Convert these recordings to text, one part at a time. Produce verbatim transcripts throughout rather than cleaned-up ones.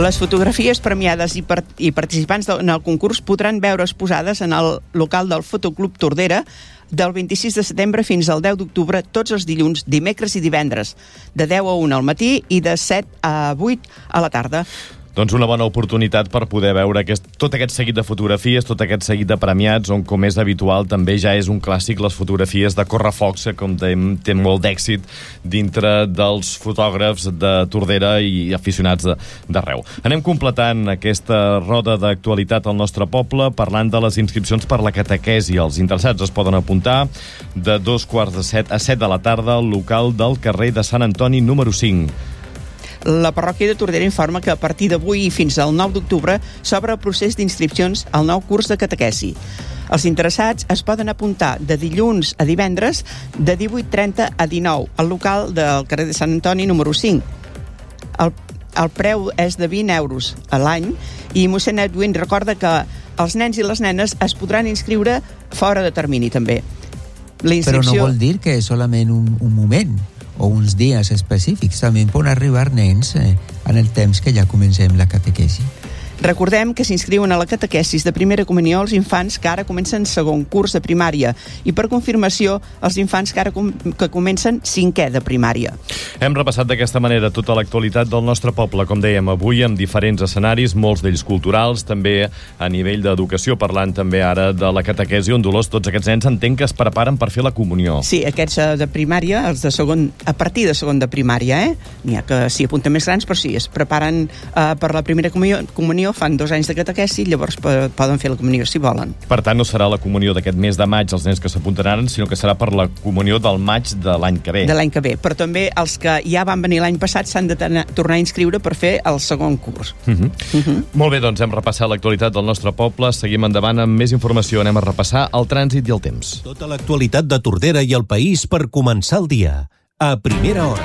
Les fotografies premiades i, part i participants en el concurs podran veure exposades en el local del Fotoclub Tordera del vint-i-sis de setembre fins al deu d'octubre, tots els dilluns, dimecres i divendres, de deu a una al matí i de set a vuit a la tarda. Doncs una bona oportunitat per poder veure aquest, tot aquest seguit de fotografies, tot aquest seguit de premiats, on, com és habitual, també ja és un clàssic les fotografies de correfocs, que com dèiem, té molt d'èxit dintre dels fotògrafs de Tordera i aficionats d'arreu. Anem completant aquesta roda d'actualitat al nostre poble, parlant de les inscripcions per la catequesi. Els interessats es poden apuntar de dos quarts de set a set de la tarda al local del carrer de Sant Antoni número cinc. La parròquia de Tordera informa que a partir d'avui i fins al nou d'octubre s'obre el procés d'inscripcions al nou curs de catequesi. Els interessats es poden apuntar de dilluns a divendres de divuit trenta a dinou al local del carrer de Sant Antoni número cinc. El, el preu és de vint euros a l'any i mossèn Edwin recorda que els nens i les nenes es podran inscriure fora de termini també. La inscripció... Però no vol dir que és solament un, un moment o uns dies específics. També poden arribar nens eh, en el temps que ja comencem la catequesi. Recordem que s'inscriuen a la catequesis de primera comunió els infants que ara comencen segon curs de primària i, per confirmació, els infants que ara com que comencen cinquè de primària. Hem repassat d'aquesta manera tota l'actualitat del nostre poble, com dèiem avui, amb diferents escenaris, molts d'ells culturals, també a nivell d'educació, parlant també ara de la catequesi, on, Dolors, tots aquests nens entenc que es preparen per fer la comunió. Sí, aquests de primària, els de segon, a partir de segon de primària, eh? N'hi ha que s'hi apunten més grans, però sí, es preparen eh, per la primera comunió, comunió fan dos anys de catequesi, llavors poden fer la comunió si volen. Per tant, no serà la comunió d'aquest mes de maig els nens que s'apuntaran, sinó que serà per la comunió del maig de l'any que ve. De l'any que ve, però també els que ja van venir l'any passat s'han de tornar a inscriure per fer el segon curs. Uh -huh. Uh -huh. Molt bé, doncs hem repassat l'actualitat del nostre poble, seguim endavant amb més informació, anem a repassar el trànsit i el temps. Tota l'actualitat de Tordera i el país per començar el dia, a primera hora.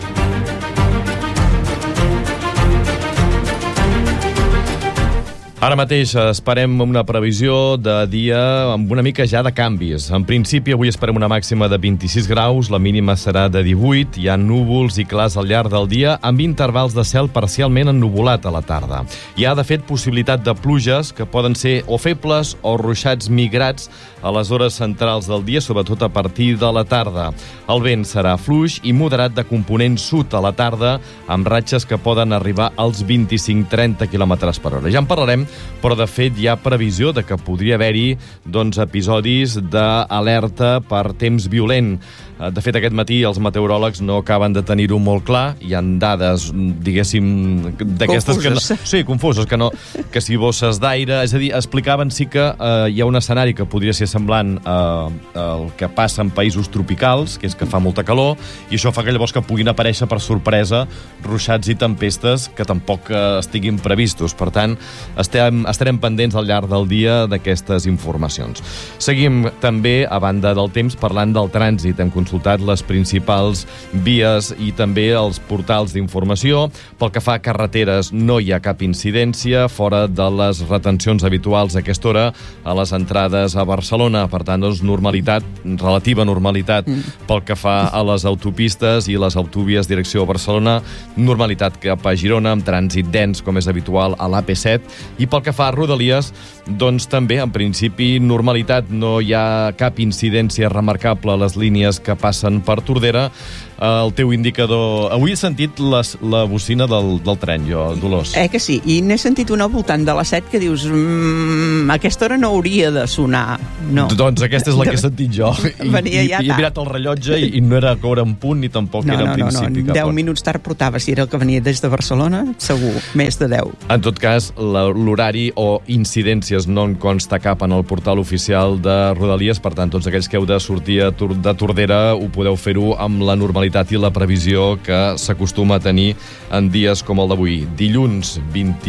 Ara mateix esperem una previsió de dia amb una mica ja de canvis. En principi, avui esperem una màxima de vint-i-sis graus, la mínima serà de divuit, hi ha núvols i clars al llarg del dia, amb intervals de cel parcialment ennuvolat a la tarda. Hi ha, de fet, possibilitat de pluges que poden ser o febles o ruixats migrats a les hores centrals del dia, sobretot a partir de la tarda. El vent serà fluix i moderat de component sud a la tarda, amb ratxes que poden arribar als vint-i-cinc a trenta quilòmetres per hora. Ja en parlarem, però de fet hi ha previsió de que podria haver-hi doncs, episodis d'alerta per temps violent. De fet, aquest matí els meteoròlegs no acaben de tenir-ho molt clar. Hi ha dades, diguéssim, d'aquestes que no... Sí, confuses, que, no, que si bosses d'aire... És a dir, explicaven sí que eh, hi ha un escenari que podria ser semblant eh, al que passa en països tropicals, que és que fa molta calor, i això fa que llavors que puguin aparèixer per sorpresa ruixats i tempestes que tampoc eh, estiguin previstos. Per tant, estem, estarem pendents al llarg del dia d'aquestes informacions. Seguim també, a banda del temps, parlant del trànsit. Hem consultat les principals vies i també els portals d'informació. Pel que fa a carreteres, no hi ha cap incidència fora de les retencions habituals a aquesta hora a les entrades a Barcelona. Per tant, doncs, normalitat, relativa normalitat pel que fa a les autopistes i les autovies direcció a Barcelona. Normalitat cap a Girona, amb trànsit dens, com és habitual, a l'A P set. I pel que fa a Rodalies, doncs també, en principi, normalitat. No hi ha cap incidència remarcable a les línies que passen per Tordera. El teu indicador... Avui he sentit les, la bocina del, del tren, jo, Dolors. Eh que sí? I n'he sentit una al voltant de les set que dius mmm, a aquesta hora no hauria de sonar. No. Doncs aquesta és la que he sentit jo. I, Venia i, ja i he mirat el rellotge i, i no era que era en punt ni tampoc no, era en no, principi. No, no, deu minuts tard portava. Si era el que venia des de Barcelona, segur, més de deu. En tot cas, l'horari o incidències no en consta cap en el portal oficial de Rodalies, per tant, tots aquells que heu de sortir de Tordera ho podeu fer-ho amb la normalitat i la previsió que s'acostuma a tenir en dies com el d'avui, dilluns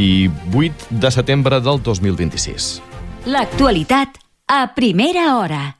vint-i-vuit de setembre del dos mil vint-i-sis. L'actualitat a primera hora.